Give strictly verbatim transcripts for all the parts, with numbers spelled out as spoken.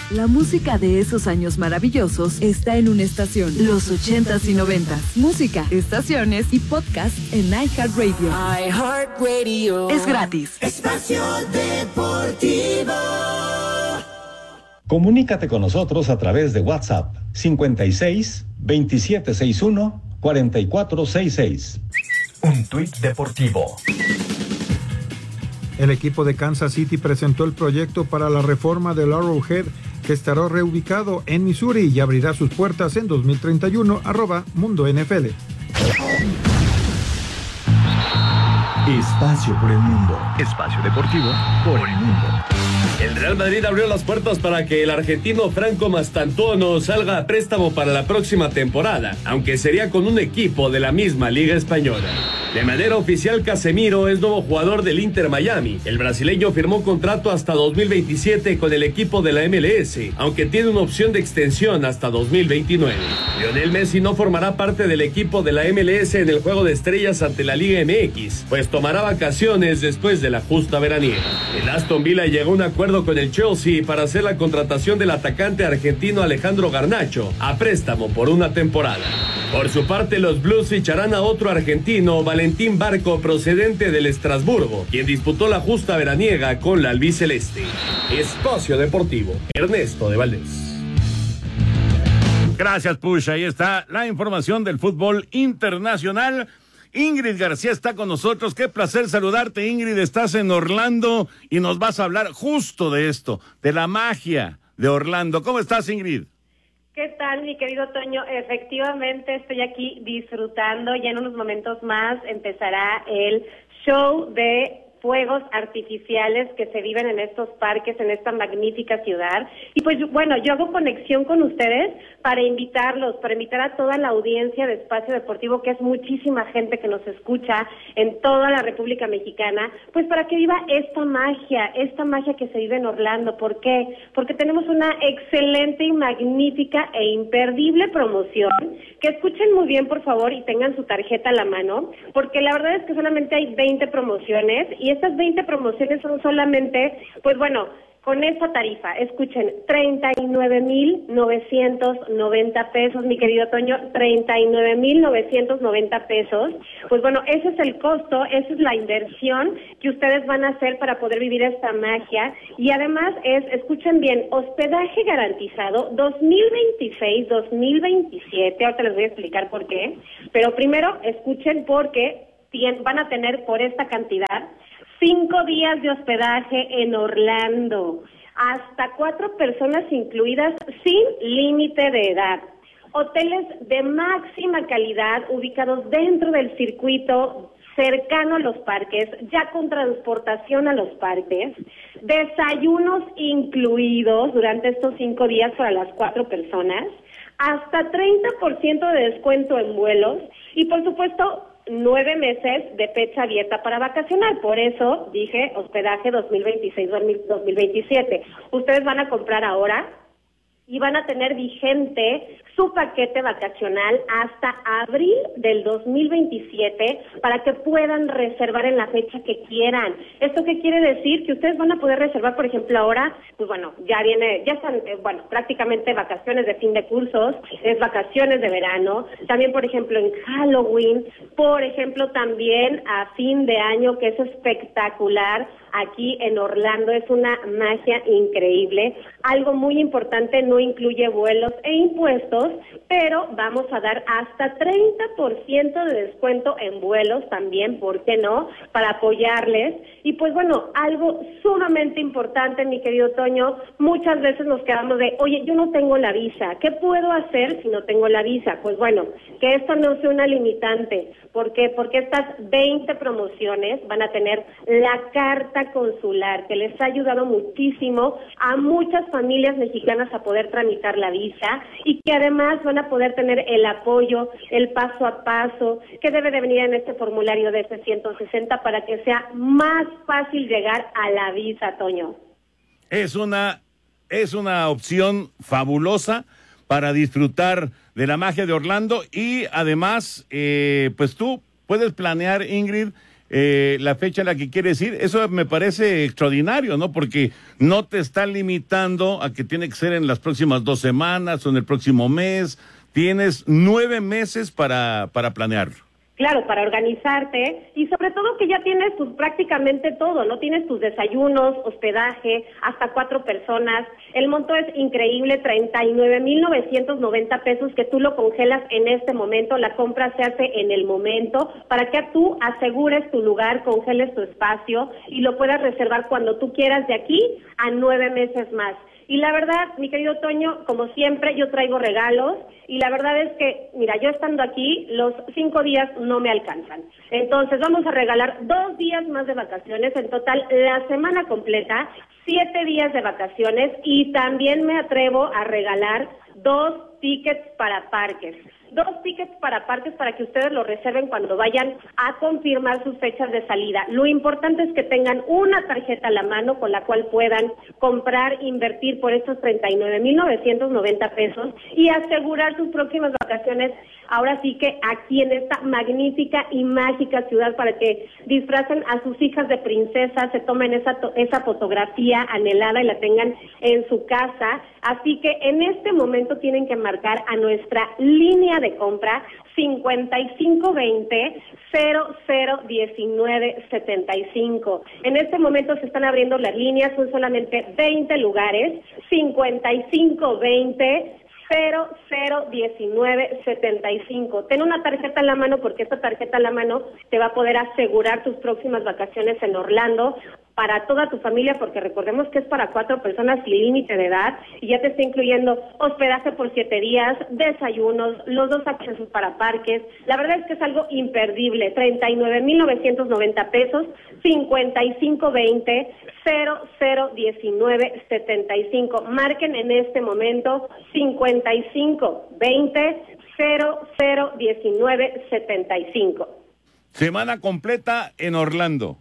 La música de esos años maravillosos está en una estación. Los ochentas y noventas. Música, estaciones y podcast en iHeartRadio. iHeartRadio. Es gratis. Espacio Deportivo. Comunícate con nosotros a través de WhatsApp cincuenta y seis, veintisiete sesenta y uno, cuarenta y cuatro sesenta y seis. Un tuit deportivo. El equipo de Kansas City presentó el proyecto para la reforma del Arrowhead, que estará reubicado en Missouri y abrirá sus puertas en dos mil treinta y uno. Arroba Mundo N F L. Espacio por el mundo. Espacio deportivo por el mundo. El Real Madrid abrió las puertas para que el argentino Franco Mastantuono salga a préstamo para la próxima temporada, aunque sería con un equipo de la misma Liga Española. De manera oficial, Casemiro es nuevo jugador del Inter Miami. El brasileño firmó contrato hasta dos mil veintisiete con el equipo de la M L S, aunque tiene una opción de extensión hasta dos mil veintinueve. Lionel Messi no formará parte del equipo de la M L S en el Juego de Estrellas ante la Liga M X, pues tomará vacaciones después de la justa veraniega. El Aston Villa llegó a un acuerdo con el Chelsea para hacer la contratación del atacante argentino Alejandro Garnacho a préstamo por una temporada. Por su parte, los Blues ficharán a otro argentino, Valentín Barco, procedente del Estrasburgo, quien disputó la justa veraniega con la albiceleste. Espacio Deportivo, Ernesto de Valdés. Gracias, Push. Ahí está la información del fútbol internacional. Ingrid García está con nosotros. Qué placer saludarte, Ingrid. Estás en Orlando y nos vas a hablar justo de esto, de la magia de Orlando. ¿Cómo estás, Ingrid? ¿Qué tal, mi querido Toño? Efectivamente, estoy aquí disfrutando. Ya en unos momentos más empezará el show de fuegos artificiales que se viven en estos parques, en esta magnífica ciudad. Y pues bueno, yo hago conexión con ustedes para invitarlos, para invitar a toda la audiencia de Espacio Deportivo, que es muchísima gente que nos escucha en toda la República Mexicana, pues para que viva esta magia, esta magia que se vive en Orlando. ¿Por qué? Porque tenemos una excelente y magnífica e imperdible promoción, que escuchen muy bien, por favor, y tengan su tarjeta a la mano, porque la verdad es que solamente hay veinte promociones, y estas veinte promociones son solamente, pues bueno, con esta tarifa, escuchen, treinta y nueve mil novecientos noventa pesos, mi querido Toño, treinta y nueve mil novecientos noventa pesos. Pues bueno, ese es el costo, esa es la inversión que ustedes van a hacer para poder vivir esta magia. Y además es, escuchen bien, hospedaje garantizado dos mil veintiséis, dos mil veintisiete, ahorita les voy a explicar por qué, pero primero escuchen porque van a tener por esta cantidad cinco días de hospedaje en Orlando, hasta cuatro personas incluidas sin límite de edad. Hoteles de máxima calidad ubicados dentro del circuito cercano a los parques, ya con transportación a los parques, desayunos incluidos durante estos cinco días para las cuatro personas, hasta treinta por ciento de descuento en vuelos y por supuesto nueve meses de fecha abierta para vacacionar. Por eso dije hospedaje dos mil veintiséis, dos mil veintisiete. Ustedes van a comprar ahora y van a tener vigente su paquete vacacional hasta abril del dos mil veintisiete para que puedan reservar en la fecha que quieran. ¿Esto qué quiere decir? Que ustedes van a poder reservar, por ejemplo, ahora, pues bueno, ya viene, ya están, eh, bueno, prácticamente vacaciones de fin de cursos, es vacaciones de verano, también, por ejemplo, en Halloween, por ejemplo, también a fin de año, que es espectacular. Aquí en Orlando es una magia increíble. Algo muy importante, no incluye vuelos e impuestos, pero vamos a dar hasta treinta por ciento de descuento en vuelos también, ¿por qué no?, para apoyarles. Y pues bueno, algo sumamente importante, mi querido Toño, muchas veces nos quedamos de, oye, yo no tengo la visa, ¿qué puedo hacer si no tengo la visa? Pues bueno, que esto no sea una limitante. ¿Por qué? Porque estas veinte promociones van a tener la carta consular, que les ha ayudado muchísimo a muchas familias mexicanas a poder tramitar la visa y que además van a poder tener el apoyo, el paso a paso que debe de venir en este formulario de F ciento sesenta para que sea más fácil llegar a la visa, Toño. Es una, es una opción fabulosa para disfrutar de la magia de Orlando y además, eh, pues tú puedes planear, Ingrid, eh, la fecha en la que quieres ir. Eso me parece extraordinario, ¿no? Porque no te está limitando a que tiene que ser en las próximas dos semanas o en el próximo mes. Tienes nueve meses para, para planearlo. Claro, para organizarte y sobre todo que ya tienes pues prácticamente todo, ¿no? Tienes tus desayunos, hospedaje, hasta cuatro personas. El monto es increíble, treinta y nueve mil novecientos noventa pesos que tú lo congelas en este momento. La compra se hace en el momento para que tú asegures tu lugar, congeles tu espacio y lo puedas reservar cuando tú quieras de aquí a nueve meses más. Y la verdad, mi querido Toño, como siempre, yo traigo regalos y la verdad es que, mira, yo estando aquí, los cinco días no me alcanzan. Entonces vamos a regalar dos días más de vacaciones, en total la semana completa, siete días de vacaciones y también me atrevo a regalar dos tickets para parques. Dos tickets para parques para que ustedes lo reserven cuando vayan a confirmar sus fechas de salida. Lo importante es que tengan una tarjeta a la mano con la cual puedan comprar, invertir por estos treinta y nueve mil novecientos noventa pesos y asegurar sus próximas vacaciones, ahora sí que aquí en esta magnífica y mágica ciudad, para que disfracen a sus hijas de princesas, se tomen esa, esa fotografía anhelada y la tengan en su casa. Así que en este momento tienen que marcar a nuestra línea de compra cincuenta y cinco veinte cero cero diecinueve setenta y cinco. En este momento se están abriendo las líneas, son solamente veinte lugares, cincuenta y cinco veinte cero cero diecinueve setenta y cinco. Ten una tarjeta en la mano porque esta tarjeta en la mano te va a poder asegurar tus próximas vacaciones en Orlando para toda tu familia, porque recordemos que es para cuatro personas sin límite de edad y ya te está incluyendo hospedaje por siete días, desayunos, los dos accesos para parques. La verdad es que es algo imperdible. treinta y nueve mil novecientos noventa pesos, cincuenta y cinco veinte cero cero diecinueve setenta y cinco. Marquen en este momento cincuenta y cinco veinte cero cero diecinueve setenta y cinco. Semana completa en Orlando.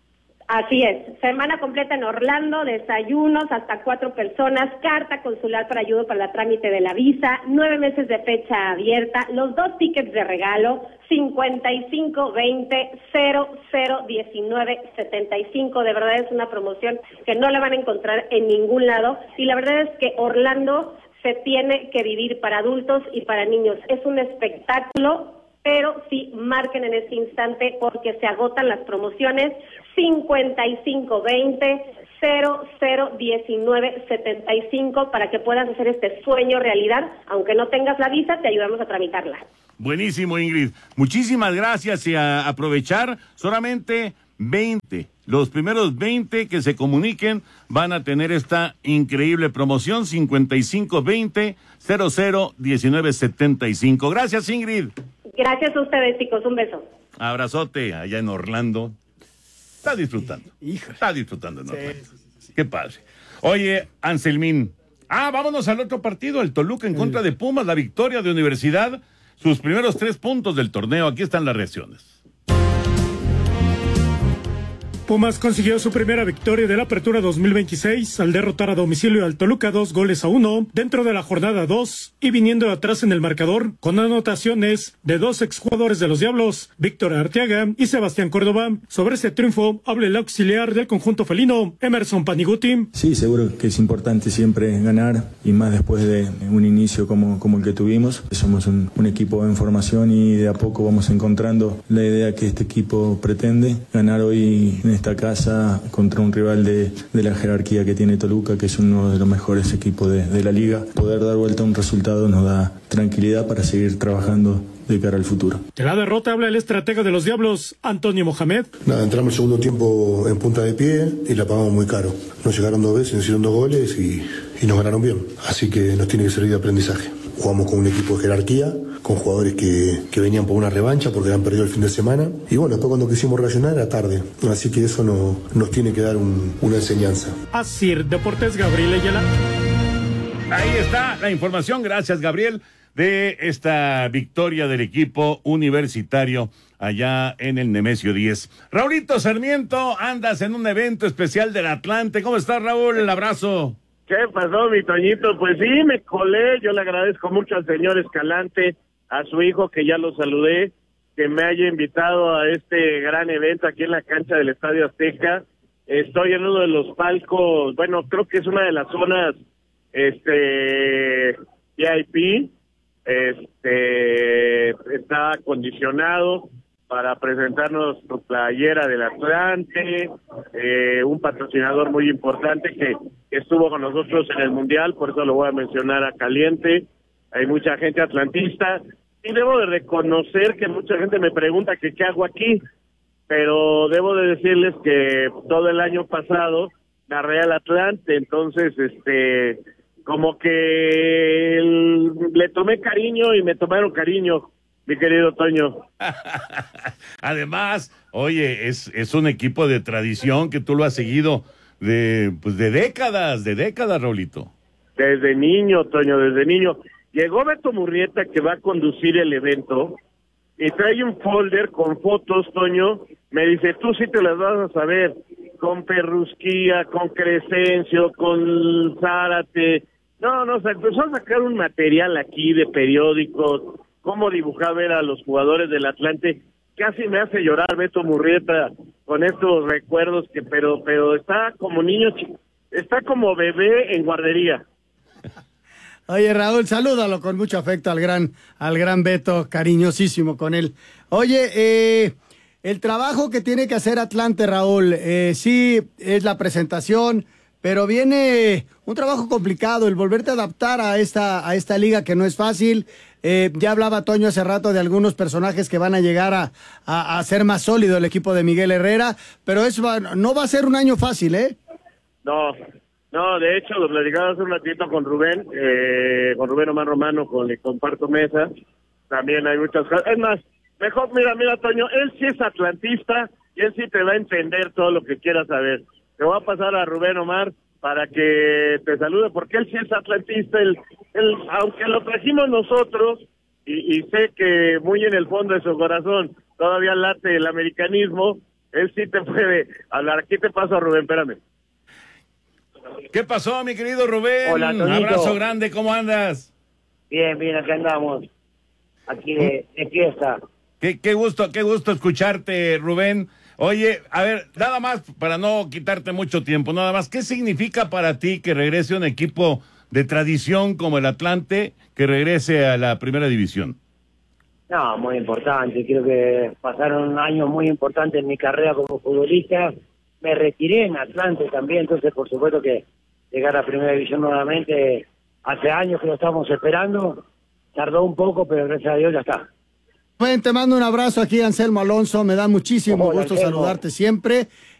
Así es, semana completa en Orlando, desayunos hasta cuatro personas, carta consular para ayuda para el trámite de la visa, nueve meses de fecha abierta, los dos tickets de regalo, cincuenta y cinco veinte cero cero diecinueve setenta y cinco. De verdad es una promoción que no la van a encontrar en ningún lado y la verdad es que Orlando se tiene que vivir para adultos y para niños. Es un espectáculo, pero sí marquen en este instante porque se agotan las promociones. Cincuenta y cinco veinte cero cero diecinueve setenta y cinco para que puedas hacer este sueño realidad. Aunque no tengas la visa, te ayudamos a tramitarla. Buenísimo, Ingrid. Muchísimas gracias y a aprovechar solamente veinte. Los primeros veinte que se comuniquen van a tener esta increíble promoción. Cincuenta y cinco veinte cero cero diecinueve setenta y cinco. Gracias, Ingrid. Gracias a ustedes, chicos. Un beso. Abrazote allá en Orlando. Está disfrutando. Hijo. Está disfrutando en Orlando. Sí, sí, sí. Qué padre. Oye, Anselmín. Ah, vámonos al otro partido. El Toluca en contra de Pumas. La victoria de Universidad. Sus primeros tres puntos del torneo. Aquí están las reacciones. Pumas consiguió su primera victoria de la Apertura dos mil veintiséis al derrotar a domicilio al Toluca dos goles a uno dentro de la jornada dos y viniendo de atrás en el marcador con anotaciones de dos exjugadores de los Diablos, Víctor Arteaga y Sebastián Córdoba. Sobre ese triunfo habla el auxiliar del conjunto felino, Emerson Paniguti. Sí, seguro que es importante siempre ganar y más después de un inicio como, como el que tuvimos. Somos un, un equipo en formación y de a poco vamos encontrando la idea que este equipo pretende, ganar hoy en esta casa contra un rival de, de la jerarquía que tiene Toluca, que es uno de los mejores equipos de, de la liga. Poder dar vuelta a un resultado nos da tranquilidad para seguir trabajando de cara al futuro. De la derrota habla el estratega de los Diablos, Antonio Mohamed. Nada, entramos el segundo tiempo en punta de pie y la pagamos muy caro. Nos llegaron dos veces, nos hicieron dos goles y, y nos ganaron bien. Así que nos tiene que servir de aprendizaje. Jugamos con un equipo de jerarquía, con jugadores que, que venían por una revancha porque habían perdido el fin de semana. Y bueno, después cuando quisimos reaccionar era tarde. Así que eso no, nos tiene que dar un, una enseñanza. Así, Deportes, Gabriel Ayala. Ahí está la información, gracias Gabriel, de esta victoria del equipo universitario allá en el Nemesio diez. Raulito Sarmiento, andas en un evento especial del Atlante. ¿Cómo estás, Raúl? El abrazo. ¿Qué pasó, mi Toñito? Pues sí, me colé. Yo le agradezco mucho al señor Escalante, a su hijo, que ya lo saludé. que me haya invitado a este gran evento aquí en la cancha del Estadio Azteca. Estoy en uno de los palcos, bueno, creo que es una de las zonas este V I P, este está acondicionado para presentarnos tu playera del Atlante, eh, un patrocinador muy importante que, que estuvo con nosotros en el Mundial, por eso lo voy a mencionar a caliente. Hay mucha gente atlantista y debo de reconocer que mucha gente me pregunta que qué hago aquí, pero debo de decirles que todo el año pasado narré al Atlante, entonces este como que el, le tomé cariño y me tomaron cariño, mi querido Toño. Además, oye, es, es un equipo de tradición que tú lo has seguido de, pues de décadas, de décadas, Raulito. Desde niño, Toño, desde niño. Llegó Beto Murrieta, que va a conducir el evento, y trae un folder con fotos, Toño. Me dice, tú sí te las vas a saber, con Perrusquía, con Crescencio, con Zárate. No, no, se empezó a sacar un material aquí de periódicos, cómo dibujar ver a los jugadores del Atlante. Casi me hace llorar Beto Murrieta con estos recuerdos, que pero pero está como niño, está como bebé en guardería. Oye, Raúl, salúdalo con mucho afecto al gran, al gran Beto, cariñosísimo con él. Oye, eh, el trabajo que tiene que hacer Atlante, Raúl, eh, sí es la presentación, pero viene un trabajo complicado, el volverte a adaptar a esta, a esta liga que no es fácil. Eh, ya hablaba Toño hace rato de algunos personajes que van a llegar a, a, a ser más sólido el equipo de Miguel Herrera, pero eso va, no va a ser un año fácil, ¿eh? No, no, de hecho, lo platicaba hace un ratito con Rubén, eh, con Rubén Omar Romano, con el que comparto mesa. También hay muchas cosas. Es más, mejor, mira, mira, Toño, él sí es atlantista y él sí te va a entender todo lo que quieras saber. Te voy a pasar a Rubén Omar para que te salude, porque él sí es atlantista, él, él, aunque lo trajimos nosotros, y, y sé que muy en el fondo de su corazón todavía late el americanismo, él sí te puede hablar. Aquí te paso a Rubén, espérame. ¿Qué pasó, mi querido Rubén? Hola, Tonito. Un abrazo grande, ¿cómo andas? Bien, bien, aquí andamos, aquí de, de fiesta. Qué, qué gusto, qué gusto escucharte, Rubén. Oye, a ver, nada más, para no quitarte mucho tiempo, nada más, ¿qué significa para ti que regrese un equipo de tradición como el Atlante, que regrese a la primera división? No, muy importante, creo que pasaron años muy importantes en mi carrera como futbolista, me retiré en Atlante también, entonces por supuesto que llegar a primera división nuevamente, hace años que lo estamos esperando, tardó un poco, pero gracias a Dios ya está. Bueno, te mando un abrazo aquí, Anselmo Alonso, me da muchísimo Hola, gusto Anselmo. saludarte siempre.